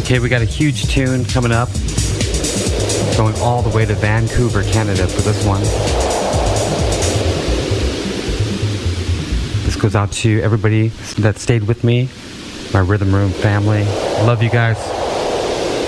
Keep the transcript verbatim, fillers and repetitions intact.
Okay, we got a huge tune coming up. Going all the way to Vancouver, Canada for this one. This goes out to everybody that stayed with me, my Rhythm Room family. Love you guys.